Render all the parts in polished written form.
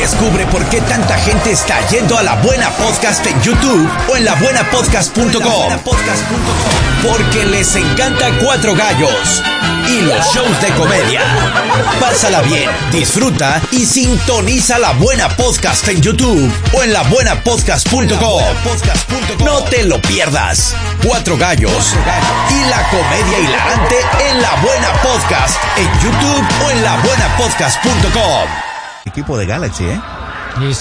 Descubre por qué tanta gente está yendo a La Buena Podcast en YouTube o en labuenapodcast.com. Porque les encanta Cuatro Gallos y los shows de comedia. Pásala bien, disfruta y sintoniza La Buena Podcast en YouTube o en labuenapodcast.com. No te lo pierdas. Cuatro Gallos y la comedia hilarante en La Buena Podcast en YouTube o en labuenapodcast.com. Equipo de Galaxy, ¿eh? Y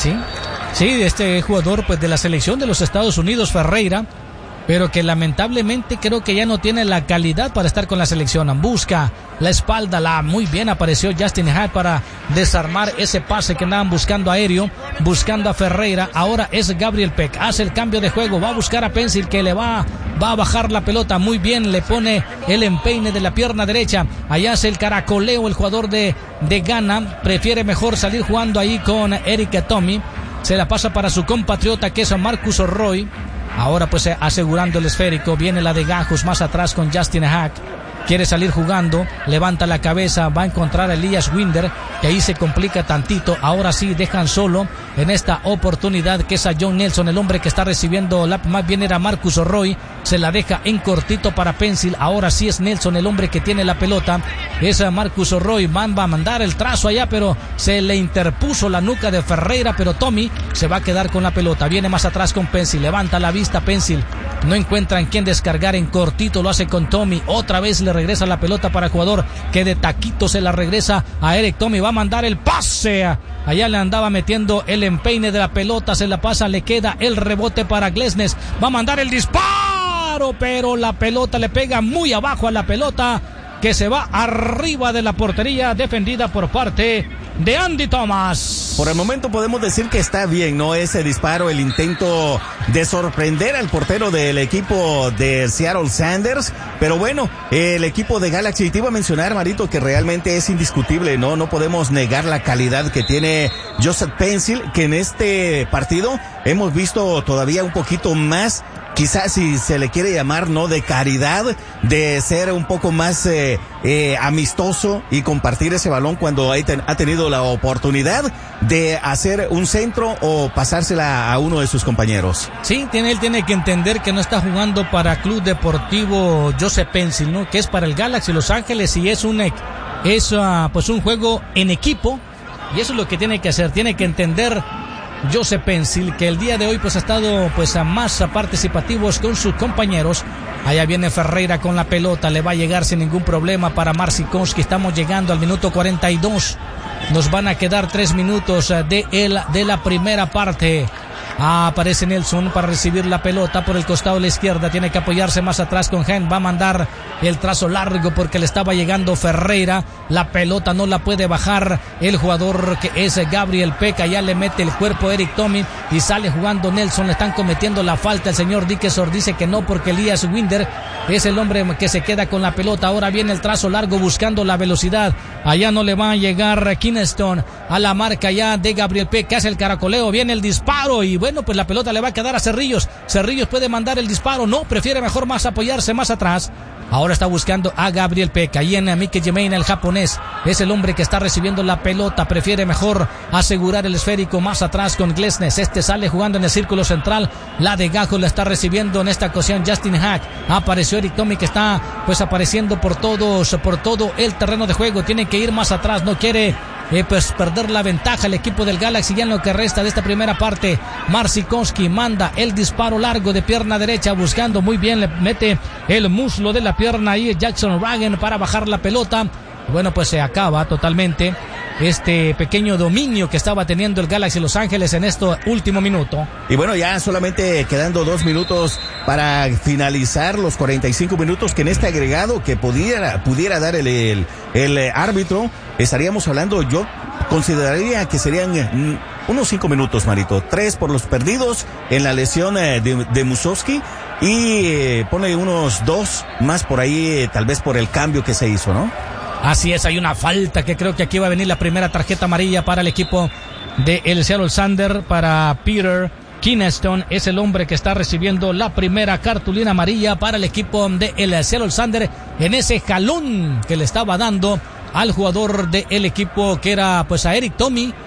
sí, este jugador pues de la selección de los Estados Unidos, Ferreira, pero que lamentablemente creo que ya no tiene la calidad para estar con la selección. Busca la espalda, muy bien apareció Justin Hack para desarmar ese pase que andaban buscando aéreo, buscando a Ferreira. Ahora es Gabriel Peck, hace el cambio de juego, va a buscar a Pencil que le va a bajar la pelota, muy bien, le pone el empeine de la pierna derecha, allá hace el caracoleo el jugador de Ghana, prefiere mejor salir jugando ahí con Eric Tommy, se la pasa para su compatriota que es Marcus Roy. Ahora pues asegurando el esférico, viene la de Gajos más atrás con Justin Hack, quiere salir jugando, levanta la cabeza, va a encontrar a Elias Winder, que ahí se complica tantito. Ahora sí dejan solo en esta oportunidad que es a John Nelson, el hombre que está recibiendo más bien era Marcus Roy, se la deja en cortito para Pencil. Ahora sí es Nelson el hombre que tiene la pelota, es a Marcus Roy, va a mandar el trazo allá, pero se le interpuso la nuca de Ferreira, pero Tommy se va a quedar con la pelota, viene más atrás con Pencil, levanta la vista Pencil, no encuentra en quién descargar, en cortito lo hace con Tommy, otra vez le regresa la pelota para el jugador que de taquito se la regresa a Eric Tommy, va a mandar el pase, allá le andaba metiendo el empeine de la pelota, se la pasa, le queda el rebote para Glesnes, va a mandar el disparo, pero la pelota le pega muy abajo a la pelota que se va arriba de la portería defendida por parte de Andy Thomas. Por el momento podemos decir que está bien, ¿no? Ese disparo, el intento de sorprender al portero del equipo de Seattle Sounders, pero bueno, el equipo de Galaxy, te iba a mencionar, Marito, que realmente es indiscutible, ¿no? No podemos negar la calidad que tiene Joseph Pencil, que en este partido hemos visto todavía un poquito más, quizás si se le quiere llamar, ¿no? De caridad, de ser un poco más amistoso y compartir ese balón cuando ha tenido la oportunidad de hacer un centro o pasársela a uno de sus compañeros. Sí, él tiene que entender que no está jugando para Club Deportivo Joseph Pencil, ¿no? Que es para el Galaxy Los Ángeles y es pues un juego en equipo, y eso es lo que tiene que hacer, tiene que entender Joseph Pencil, que el día de hoy pues ha estado pues a más participativos con sus compañeros. Allá viene Ferreira con la pelota, le va a llegar sin ningún problema para Marcinkowski. Estamos llegando al minuto 42. Nos van a quedar 3 minutos de la primera parte. Aparece Nelson para recibir la pelota por el costado de la izquierda, tiene que apoyarse más atrás con Hen, va a mandar el trazo largo porque le estaba llegando Ferreira, la pelota no la puede bajar el jugador que es Gabriel Peck, ya le mete el cuerpo Eric Tommy y sale jugando Nelson, le están cometiendo la falta, el señor Dickerson dice que no porque Elias Winder es el hombre que se queda con la pelota. Ahora viene el trazo largo buscando la velocidad, allá no le va a llegar Kingston a la marca ya de Gabriel Peck, que hace el caracoleo, viene el disparo y bueno, pues la pelota le va a quedar a Cerrillos puede mandar el disparo, no, prefiere mejor más apoyarse más atrás. Ahora está buscando a Gabriel Peck, ahí en Mike Jemaine, el japonés, es el hombre que está recibiendo la pelota, prefiere mejor asegurar el esférico más atrás con Glesnes, sale jugando en el círculo central, la de Gajos la está recibiendo en esta ocasión Justin Hack, apareció Eric Tommy que está pues apareciendo por todo el terreno de juego, tiene que ir más atrás, no quiere pues perder la ventaja el equipo del Galaxy ya en lo que resta de esta primera parte. Marcinkowski manda el disparo largo de pierna derecha buscando muy bien, le mete el muslo de la pierna ahí Jackson Ragen para bajar la pelota. Bueno, pues se acaba totalmente este pequeño dominio que estaba teniendo el Galaxy Los Ángeles en este último minuto. Y bueno, ya solamente quedando 2 minutos para finalizar los 45 minutos que en este agregado que pudiera dar el árbitro, estaríamos hablando, yo consideraría que serían unos 5 minutos, Marito. 3 por los perdidos en la lesión de Musovski y pone unos 2 más por ahí, tal vez por el cambio que se hizo, ¿no? Así es, hay una falta que creo que aquí va a venir la primera tarjeta amarilla para el equipo de el Seattle Sounders, para Peter Kingston, es el hombre que está recibiendo la primera cartulina amarilla para el equipo de el Seattle Sounders en ese jalón que le estaba dando al jugador del equipo que era pues a Eric Tommy,